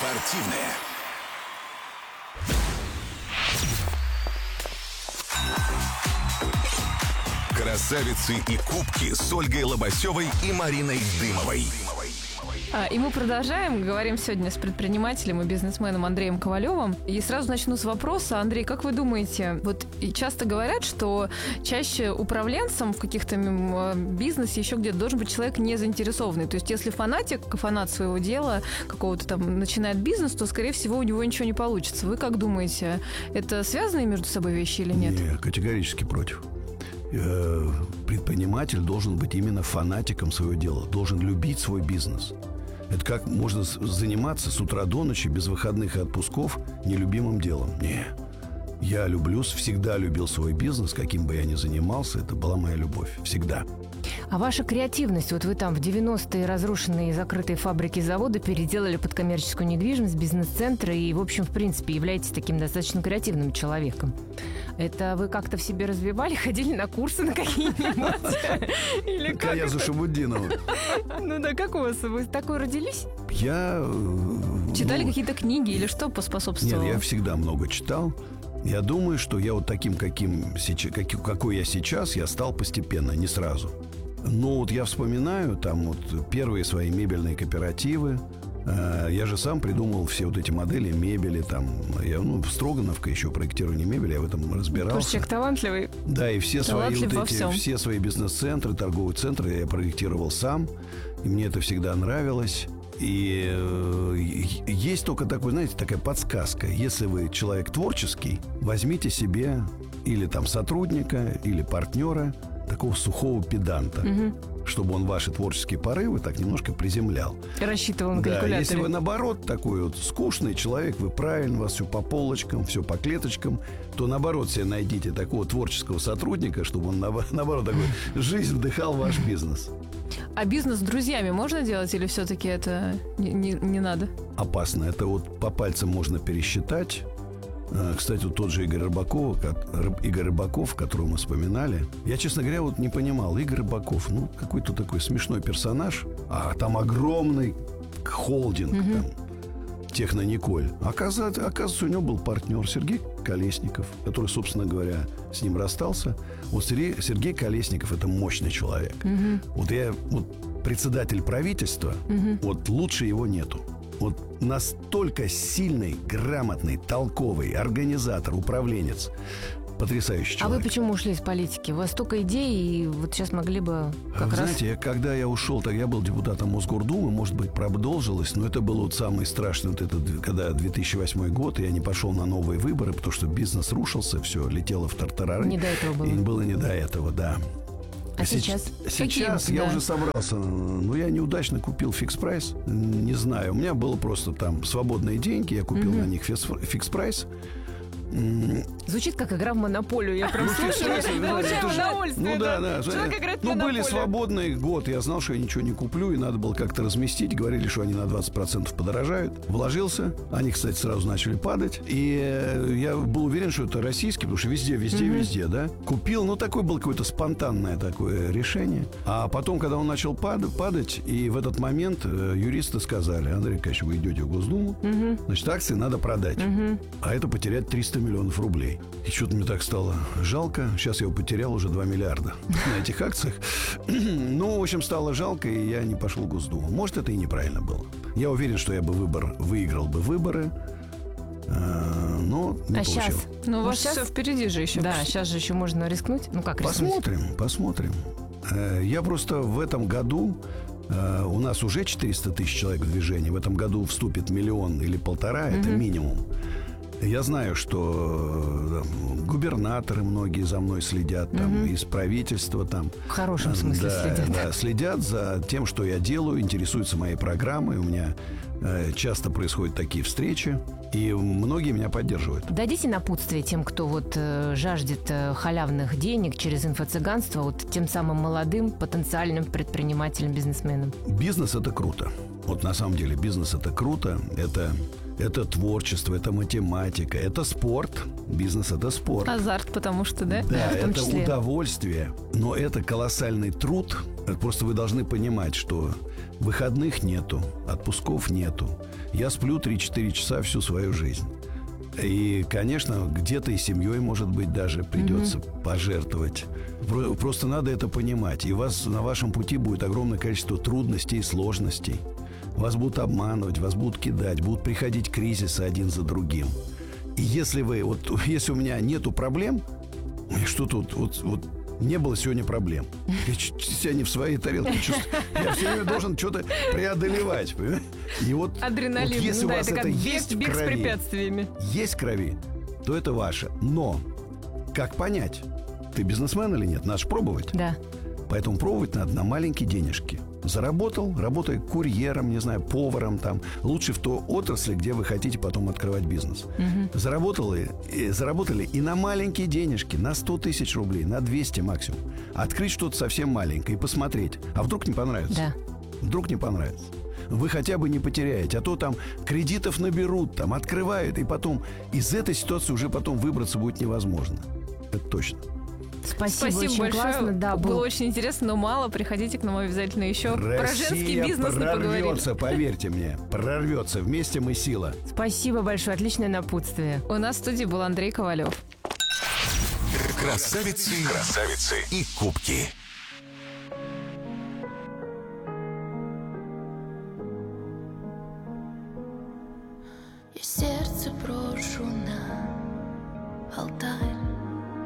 Спортивная. Красавицы и кубки с Ольгой Лобасевой и Мариной Дымовой. И мы продолжаем. Говорим сегодня с предпринимателем и бизнесменом Андреем Ковалевым. И сразу начну с вопроса. Андрей, как вы думаете, вот часто говорят, что чаще управленцем в каких-то бизнесе, еще где-то должен быть человек не заинтересованный. То есть если фанат своего дела, какого-то там начинает бизнес, то, скорее всего, у него ничего не получится. Вы как думаете, это связанные между собой вещи или нет? Нет, категорически против. Предприниматель должен быть именно фанатиком своего дела, должен любить свой бизнес. Это как можно заниматься с утра до ночи, без выходных и отпусков, нелюбимым делом? Не. Я всегда любил свой бизнес, каким бы я ни занимался, это была моя любовь. Всегда. А ваша креативность, вот вы там в 90-е разрушенные закрытые фабрики и заводы переделали под коммерческую недвижимость, бизнес-центры и, в общем, в принципе, являетесь таким достаточно креативным человеком. Это вы как-то в себе развивали, ходили на курсы на какие-нибудь? Или как? Я за Шабуддинова. Ну да, как у вас? Вы такой родились? Я... Читали какие-то книги или что поспособствовало? Нет, я всегда много читал. Я думаю, что я вот таким, какой я сейчас, я стал постепенно, не сразу. Но вот я вспоминаю там вот первые свои мебельные кооперативы. Я же сам придумал все вот эти модели мебели. Там, Строгановка еще проектирование мебели, я в этом разбирался. Тоже человек талантливый. Да, и все свои бизнес-центры, торговые центры я проектировал сам. И мне это всегда нравилось. И есть только такой, знаете, такая подсказка. Если вы человек творческий, возьмите себе или там сотрудника, или партнера, такого сухого педанта, чтобы он ваши творческие порывы так немножко приземлял. Рассчитывал на калькуляторе. Да, если вы, наоборот, такой вот скучный человек, вы правильно, у вас все по полочкам, все по клеточкам, то, наоборот, себе найдите такого творческого сотрудника, чтобы он, наоборот, такой жизнь вдыхал в ваш бизнес. А бизнес с друзьями можно делать или все-таки это не надо? Опасно. Это вот по пальцам можно пересчитать. Кстати, вот тот же Игорь Рыбаков, которого мы вспоминали. Я, честно говоря, вот не понимал. Игорь Рыбаков, какой-то такой смешной персонаж, а там огромный холдинг, там, Технониколь. Оказывается, у него был партнер Сергей Колесников, который, собственно говоря, с ним расстался. Вот Сергей Колесников – это мощный человек. Вот председатель правительства, вот лучше его нету. Вот настолько сильный, грамотный, толковый организатор, управленец. Потрясающий человек. А вы почему ушли из политики? У вас столько идей, и вот сейчас могли бы как раз... Знаете, когда я ушел, так я был депутатом Мосгордумы, может быть, продолжилось, но это было вот самое страшное, когда 2008 год, и я не пошел на новые выборы, потому что бизнес рушился, все летело в тартарары. Не до этого было. И было не до этого, да. А сейчас? Сейчас я уже собрался. Я неудачно купил фикс-прайс. Не знаю, у меня было просто там свободные деньги, я купил на них фикс-прайс. Звучит как игра в монополию. Я прям слушаю, получаю удовольствие. Да. Человек играет в монополию. Были свободные год. Я знал, что я ничего не куплю, и надо было как-то разместить. Говорили, что они на 20% подорожают. Вложился. Они, кстати, сразу начали падать. И я был уверен, что это российский, потому что везде, да. Купил, такое было какое-то спонтанное такое решение. А потом, когда он начал падать, и в этот момент юристы сказали: Андрей Николаевич, вы идете в Госдуму, значит, акции надо продать. А это потерять 300 миллионов рублей. И что-то мне так стало жалко. Сейчас я потерял уже 2 миллиарда на этих акциях. В общем, стало жалко, и я не пошел в Госдуму. Может, это и неправильно было. Я уверен, что я бы выиграл бы выборы, но не получил. Сейчас? У вас все впереди же еще. Да, сейчас же еще можно рискнуть. Как рискнуть? Посмотрим. Я просто в этом году... У нас уже 400 тысяч человек в движении. В этом году вступит 1 миллион или 1,5. Это минимум. Я знаю, что губернаторы многие за мной следят, из правительства там. В хорошем смысле следят. Да, следят за тем, что я делаю, интересуются моей программой. У меня часто происходят такие встречи, и многие меня поддерживают. Дадите напутствие тем, кто жаждет халявных денег через инфо-цыганство, тем самым молодым потенциальным предпринимателям, бизнесменам? Бизнес – это круто. На самом деле бизнес – это круто. Это творчество, это математика, это спорт. Бизнес – это спорт. Азарт, потому что, да? Да, это удовольствие. Но это колоссальный труд, Просто вы должны понимать, что выходных нету, отпусков нету. Я сплю 3-4 часа всю свою жизнь. И, конечно, где-то и семьей, может быть, даже придется пожертвовать. Просто надо это понимать. И на вашем пути будет огромное количество трудностей и сложностей. Вас будут обманывать, вас будут кидать, будут приходить кризисы один за другим. И если если у меня нету проблем, что тут, не было сегодня проблем. Я себя не в своей тарелке чувствую. Я все время должен что-то преодолевать. Понимаете? И адреналин. Если у вас это это как есть бег в крови, с препятствиями. есть в крови, то это ваше. Но как понять, ты бизнесмен или нет? Надо же пробовать. Да. Поэтому пробовать надо на маленькие денежки. Заработал, работай курьером, не знаю, поваром там. Лучше в той отрасли, где вы хотите потом открывать бизнес. Заработали и на маленькие денежки, на 100 тысяч рублей, на 200 максимум. Открыть что-то совсем маленькое и посмотреть. А вдруг не понравится? Да. Вдруг не понравится. Вы хотя бы не потеряете. А то там кредитов наберут, там открывают. И потом из этой ситуации уже потом выбраться будет невозможно. Это точно. Спасибо очень большое. Классно. Да, было очень интересно, но мало. Приходите к нам обязательно еще. Про женский бизнес не поговорили. Прорвется, поверьте мне. Прорвется. Вместе мы сила. Спасибо большое. Отличное напутствие. У нас в студии был Андрей Ковалев. Красавицы и кубки. И сердце